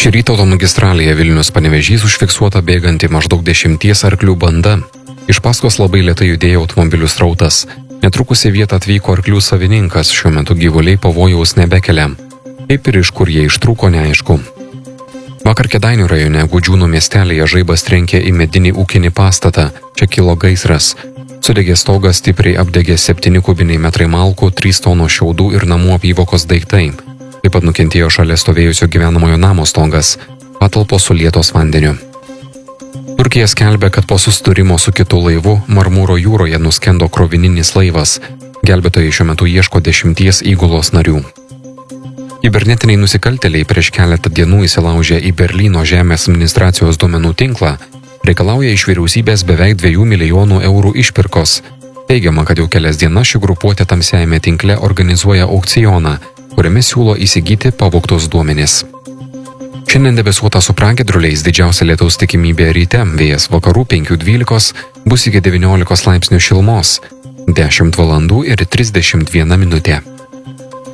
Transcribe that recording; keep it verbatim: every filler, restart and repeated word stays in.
Šį rytą automagistralėje Vilnius-Panevėžys užfiksuota bėganti maždaug dešimties arklių banda. Iš paskos labai lėtai judėjo automobilių srautas. Netrukus į vietą atvyko arklių savininkas, šiuo metu gyvuliai pavojaus nebekelia. Kaip ir iš kur jie ištrūko, neaišku. Vakar Kėdainių rajone Gudžiūnų miestelėje žaibas trenkė į medinį ūkinį pastatą. Čia kilo gaisras. Sudegė stogas, stipriai apdegė septyni kubiniai metrai malkų, trys tonos šiaudų ir namų apyvokos daiktai. Taip pat nukentėjo šalia stovėjusio gyvenamojo namo stogas, patalpos sulietos vandeniu. Turkija skelbia, kad po susidūrimo su kitu laivu Marmūro jūroje nuskendo krovininis laivas. Gelbėtojai šiuo metu ieško dešimties įgulos narių. Kibernetiniai nusikaltėliai prieš keletą dienų įsilaužė į Berlyno žemės administracijos duomenų tinklą, reikalauja iš vyriausybės beveik dviejų milijonų eurų išpirkos. Teigiama, kad jau kelias dienas ši grupuotė tamsiajame tinkle organizuoja aukcioną, kuriame siūlo įsigyti pavogtus duomenis. Šiandien debesuota su pragiedruliais, didžiausia lietaus tikimybė ryte, vėjas vakarų penkių dvylikos, bus iki devyniolikos laipsnių šilumos, dešimt valandų ir trisdešimt viena minutė.